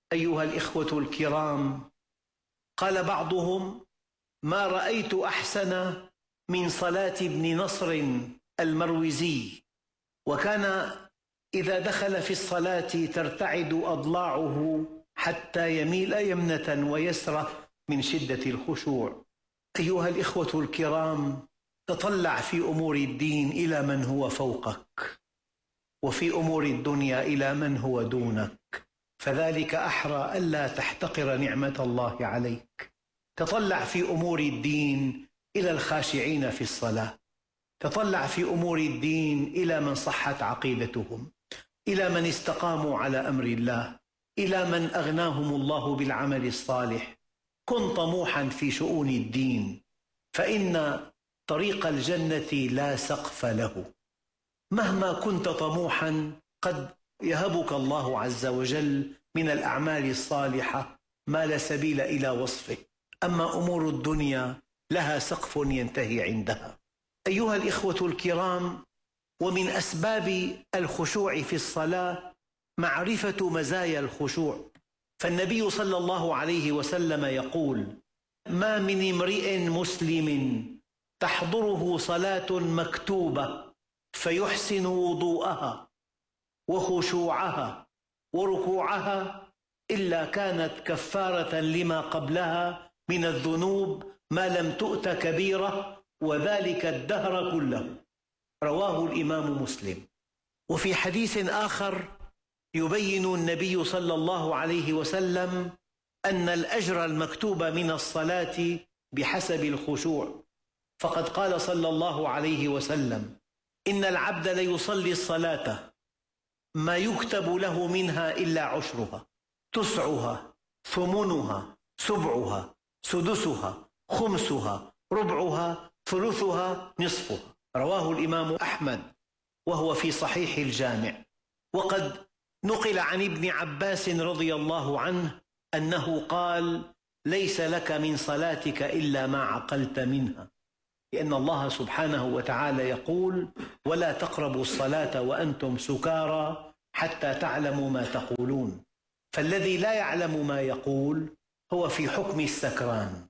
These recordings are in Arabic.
أيها الإخوة الكرام، قال بعضهم: ما رأيت أحسن من صلاة ابن نصر المروزي، وكان إذا دخل في الصلاة ترتعد أضلاعه حتى يميل يمنة ويسرة من شدة الخشوع. أيها الإخوة الكرام، تطلع في أمور الدين إلى من هو فوقك، وفي أمور الدنيا إلى من هو دونك، فذلك أحرى ألا تحتقر نعمة الله عليك. تطلع في أمور الدين إلى الخاشعين في الصلاة، تطلع في أمور الدين إلى من صحت عقيدتهم، إلى من استقاموا على أمر الله، إلى من أغناهم الله بالعمل الصالح. كن طموحا في شؤون الدين، فإن طريق الجنة لا سقف له. مهما كنت طموحا قد يهبك الله عز وجل من الأعمال الصالحة ما لا سبيل إلى وصفه، أما أمور الدنيا لها سقف ينتهي عندها. أيها الإخوة الكرام، ومن أسباب الخشوع في الصلاة معرفة مزايا الخشوع، فالنبي صلى الله عليه وسلم يقول: ما من امرئ مسلم تحضره صلاة مكتوبة فيحسن وضوءها وخشوعها وركوعها إلا كانت كفارة لما قبلها من الذنوب ما لم تؤت كبيرة، وذلك الدهر كله. رواه الإمام مسلم. وفي حديث آخر يبين النبي صلى الله عليه وسلم أن الأجر المكتوب من الصلاة بحسب الخشوع، فقد قال صلى الله عليه وسلم: إن العبد ليصلي الصلاة ما يكتب له منها إلا عشرها، تسعها، ثمنها، سبعها، سدسها، خمسها، ربعها، ثلثها، نصفها. رواه الإمام أحمد وهو في صحيح الجامع. وقد نقل عن ابن عباس رضي الله عنه أنه قال: ليس لك من صلاتك إلا ما عقلت منها، لأن الله سبحانه وتعالى يقول: ولا تقربوا الصلاة وأنتم سكارى حتى تعلموا ما تقولون. فالذي لا يعلم ما يقول هو في حكم السكران.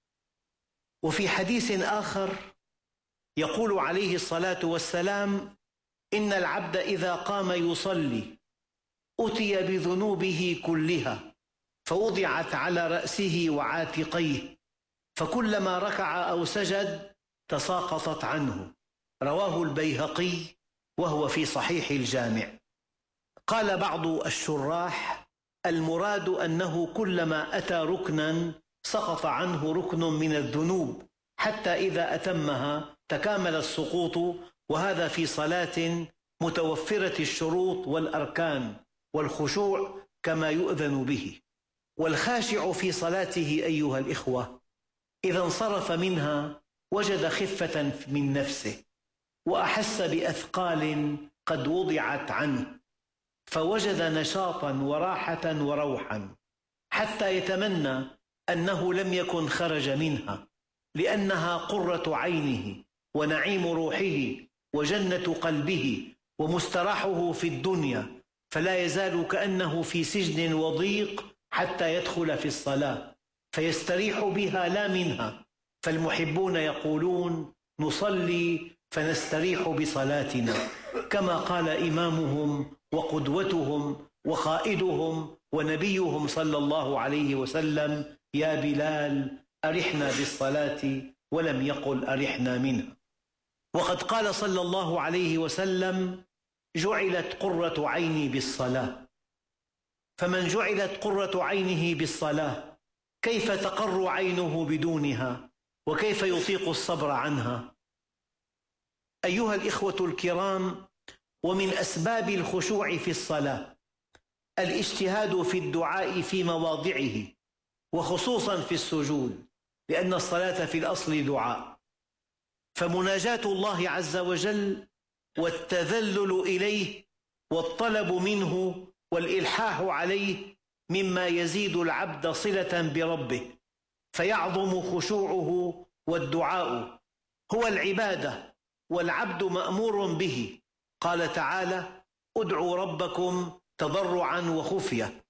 وفي حديث آخر يقول عليه الصلاة والسلام: إن العبد إذا قام يصلي أتي بذنوبه كلها فوضعت على رأسه وعاتقيه، فكلما ركع أو سجد تساقطت عنه. رواه البيهقي وهو في صحيح الجامع. قال بعض الشراح: المراد أنه كلما أتى ركنا سقط عنه ركن من الذنوب، حتى إذا أتمها تكامل السقوط، وهذا في صلاة متوفرة الشروط والأركان والخشوع كما يؤذن به. والخاشع في صلاته أيها الإخوة إذا انصرف منها وجد خفة من نفسه، وأحس بأثقال قد وضعت عنه، فوجد نشاطا وراحة وروحا، حتى يتمنى أنه لم يكن خرج منها، لأنها قرة عينه ونعيم روحه وجنة قلبه ومستراحه في الدنيا، فلا يزال كأنه في سجن وضيق حتى يدخل في الصلاة فيستريح بها لا منها. فالمحبون يقولون: نصلي فنستريح بصلاتنا، كما قال إمامهم وقدوتهم وقائدهم ونبيهم صلى الله عليه وسلم: يا بلال أرحنا بالصلاة، ولم يقل أرحنا منها. وقد قال صلى الله عليه وسلم: جعلت قرة عيني بالصلاة. فمن جعلت قرة عينه بالصلاة كيف تقر عينه بدونها، وكيف يطيق الصبر عنها؟ أيها الإخوة الكرام، ومن أسباب الخشوع في الصلاة الاجتهاد في الدعاء في مواضعه، وخصوصا في السجود، لأن الصلاة في الأصل دعاء. فمناجاة الله عز وجل والتذلل إليه والطلب منه والإلحاح عليه مما يزيد العبد صلة بربه، فيعظم خشوعه. والدعاء هو العبادة، والعبد مأمور به. قال تعالى: ادعوا ربكم تضرعا وخفية.